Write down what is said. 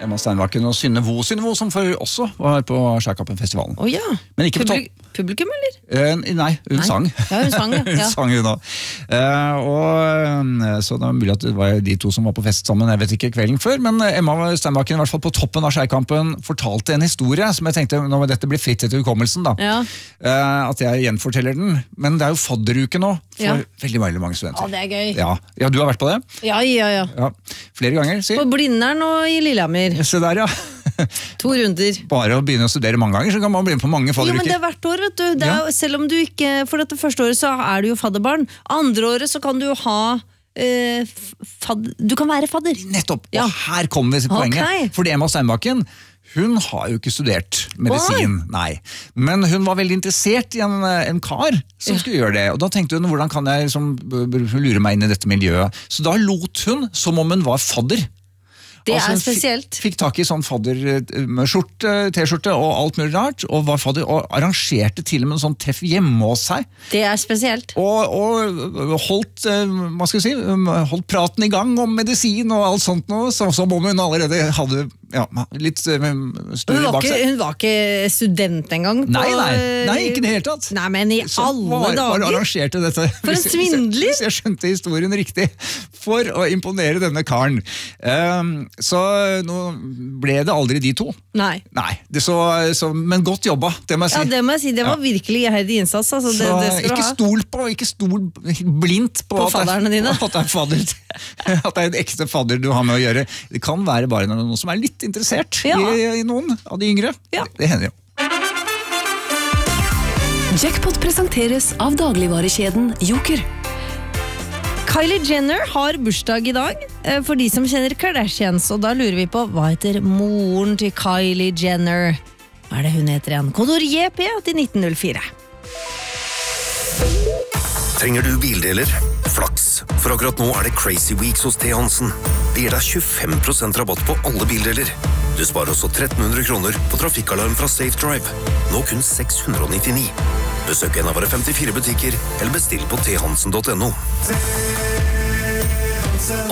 Emma Steinbakken og Synne Vo som for også var på Skjærkappen-festivalen. Ja. Men ikke på topp. Publikum, eller? Nei, hun sang. Ja, hun sang, ja. Hun sang hun også. Så det var mulig at det var de to som var på fest sammen, jeg vet ikke kvelden før, men Emma Steinbakken i hvert fall på toppen av Skjærkampen fortalte en historie som jeg tenkte, nå må dette bli fritt etter hukommelsen da, at jeg gjenforteller den, men det er jo fadderuke nå for veldig mange studenter. Ja, det er gøy. Ja, du har vært på det? Ja. Flere ganger, si. På Blindern og i Lillehammer. Se der, ja. 2 runder. Bare å begynne å studere mange ganger, så kan man bli med på mange fadderuker. Jo, men det er hvert år, vet du. Det er, selv om du ikke, for dette første året så er du jo fadderbarn. Andre året så kan du ha du kan være fadder. Nettopp, og her kommer vi til poenget. Fordi Emma Steinbakken, hun har jo ikke studert medisin, nei. Men hun var veldig interessert i en kar som skulle gjøre det. Og da tenkte hun, hvordan kan jeg lure meg inn i dette miljøet? Så da lot hun som om hun var fadder. Det er spesielt. Fikk tak i sånn fadderskjorte, t-skjorte og alt mulig rart, og var fadder, og arrangerte til og med en sånn treff hjemme hos seg. Det er spesielt. Og holdt, hva skal jeg si, holdt praten i gang om medisin og alt sånt noe, som om hun allerede hadde litt større bak seg. Hun var ikke student engang. Nei, ikke det hele tatt. Nei, men i alle dager. Arrangerte dette. For en svindler. Hvis jeg skjønte historien riktig, for å imponere denne karen. Så nå ble det aldri de to. Nei, men godt jobba, det må jeg si. Ja, det må jeg si, det var virkelig iherdig innsats. Altså, det ikke stol blindt på fadderne dine. At det er en ekte fadder du har med å gjøre. Det kan være bare noen som er litt interessert i noen av de yngre. Det hender jo. Jackpot presenteres av dagligvarekjeden Joker. Kylie Jenner har bursdag i dag, for de som kjenner Kardashians, og da lurer vi på, hva heter moren til Kylie Jenner? Hva er det hun heter igjen? Kodord JP til 1904. Trenger du bildeler? Flaks, for akkurat nå er det Crazy Weeks hos T. Hansen. Det gir deg 25% rabatt på alle bildeler. Du sparer også 1300 kroner på trafikkalarm fra Safe Drive. Nå kun 699. Besøk en av våre 54 butikker, eller bestill på thansen.no.